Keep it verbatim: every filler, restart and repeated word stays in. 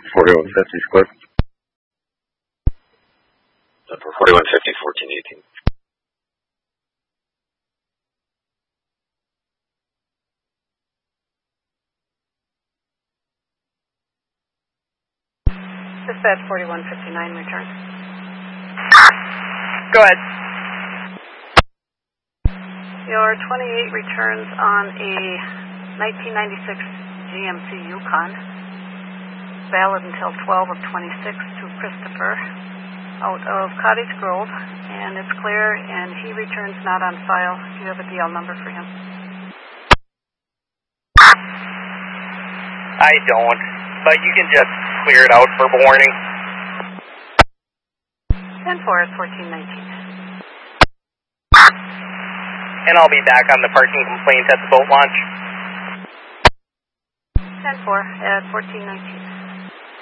forty-one fifty square. For forty-one fifty, fourteen eighteen. Dispatch forty-one fifty-nine, return. Go ahead. Your twenty-eight returns on a nineteen ninety-six G M C Yukon, valid until twelve of twenty-six to Christopher, out of Cottage Grove, and it's clear, and he returns not on file. Do you have a D L number for him? I don't, but you can just clear it out, verbal warning. ten four at fourteen nineteen. And I'll be back on the parking complaint at the boat launch. ten four at fourteen nineteen.